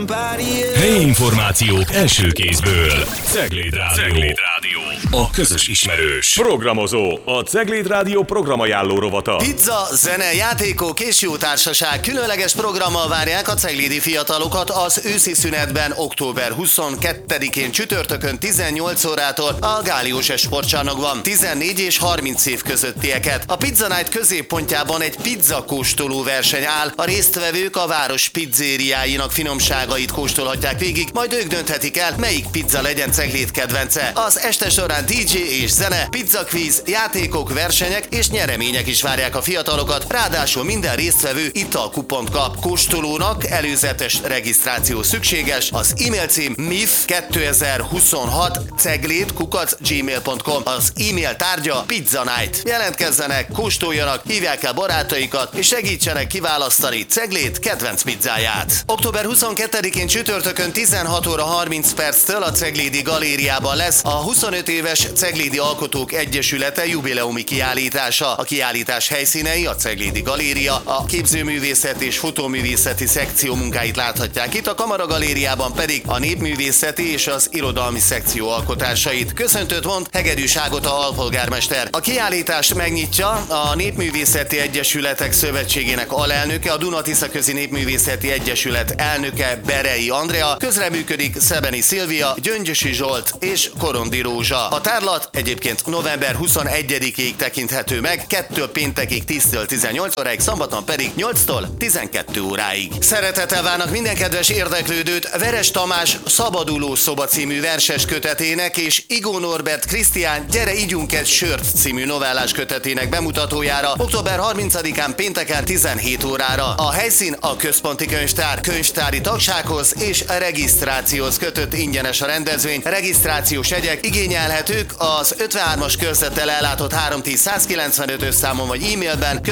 Helyi információk első kézből. Cegléd Rádió. A közös ismerős. Programozó. A Cegléd Rádió programajánló rovata. Pizza, zene, játékok és jó társaság különleges programmal várják a ceglédi fiatalokat az őszi szünetben október 22-én csütörtökön 18 órától a Gáliós sportcsarnokban 14 és 30 év közöttieket. A Pizza Night középpontjában egy pizza kóstoló verseny áll. A résztvevők a város pizzériáinak finomságait kóstolhatják végig, majd ők dönthetik el, melyik pizza legyen Cegléd kedvence. Az este során DJ és zene, pizza quiz, játékok, versenyek és nyeremények is várják a fiatalokat, ráadásul minden résztvevő italkupont kap. Kóstolónak előzetes regisztráció szükséges, az e-mail cím mif2026cegléd@gmail.com, az e-mail tárgya Pizza Night. Jelentkezzenek, kóstoljanak, hívják el barátaikat és segítsenek kiválasztani Cegléd kedvenc pizzáját. Október 22-én csütörtökön 16 óra 30 perctől a Ceglédi Galériában lesz a 25 éves Ceglédi Alkotók Egyesülete jubileumi kiállítása. A kiállítás helyszínei a Ceglédi Galéria, a képzőművészet és fotóművészeti szekció munkáit láthatják itt, a Kamara Galériában pedig a népművészeti és az irodalmi szekció alkotásait. Köszöntőt mond Hegedűs Ágota alpolgármester. A kiállítást megnyitja a Népművészeti Egyesületek Szövetségének alelnöke, a Duna-Tisza-közi Népművészeti Egyesület elnöke Berei Andrea, közreműködik Szebeni Szilvia, Gyöngyösi Zsolt és Korondi Rózsa. A tárlat egyébként november 21-ig tekinthető meg, kettől péntekig 10-től 18 óráig, szombaton pedig 8-tól 12 óráig. Szeretettel várnak minden kedves érdeklődőt Veres Tamás Szabaduló szoba című verses kötetének és Igó Norbert Krisztián Gyere igyunk egy sört című novellás kötetének bemutatójára október 30-án pénteken 17 órára. A helyszín a Központi Könyvtár. Könyvtári tagsághoz és regisztrációhoz kötött ingyenes a rendezvény. Regisztrációs jegyek igényelhetők az 53-as körzettel ellátott 310-195-ös számon vagy e-mailben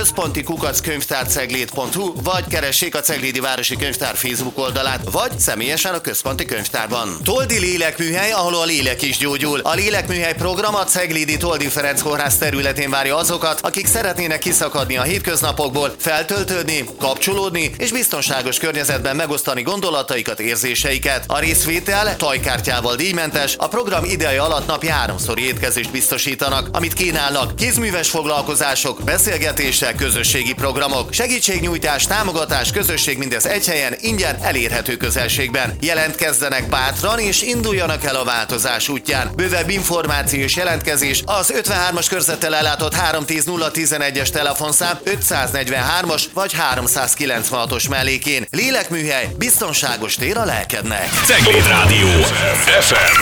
központi@könyvtárcegléd.hu, vagy keressék a Ceglédi Városi Könyvtár Facebook oldalát, vagy személyesen a Központi Könyvtárban. Toldi Lélekműhely, ahol a lélek is gyógyul. A Lélekműhely program a ceglédi Toldi Ferenc kórház területén várja azokat, akik szeretnének kiszakadni a hétköznapokból, feltöltődni, kapcsolódni és biztonságos környezetben megosztani gondolataikat, érzéseiket. A részvétel tajkártyával díjmentes, a program ideje alatt napi 3-szor étkezést biztosítanak, amit kínálnak kézműves foglalkozások, beszélgetések, közösségi programok, segítségnyújtás, támogatás, közösség, mindez egy helyen, ingyen, elérhető közelségben. Jelentkezzenek bátran és induljanak el a változás útján. Bővebb információ és jelentkezés az 53-as körzettel ellátott 310-011-es telefonszám 543-as vagy 396-os mellékén. Lélekműhely, biztonságos tér a lelkednek. Cegléd Rádió FM.